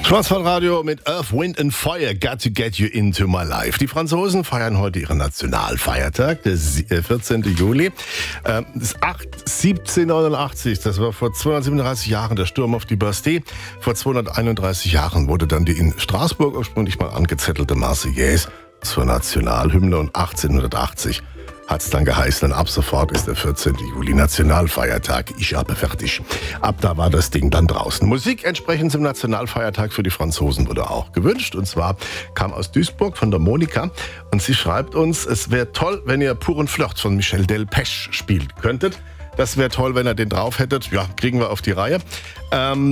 Schwarzwaldradio mit Earth, Wind and Fire, Got to Get You Into My Life. Die Franzosen feiern heute ihren Nationalfeiertag, der 14. Juli. Das ist 1789, das war vor 237 Jahren der Sturm auf die Bastille. Vor 231 Jahren wurde dann die in Straßburg ursprünglich mal angezettelte Marseillaise zur Nationalhymne und 1880 hat es dann geheißen, und ab sofort ist der 14. Juli Nationalfeiertag. Ich habe fertig. Ab da war das Ding dann draußen. Musik entsprechend zum Nationalfeiertag für die Franzosen wurde auch gewünscht. Und zwar kam aus Duisburg von der Monika. Und sie schreibt uns, es wäre toll, wenn ihr Pour un Flirt von Michel Delpech spielen könntet. Das wäre toll, wenn ihr den drauf hättet. Ja, kriegen wir auf die Reihe.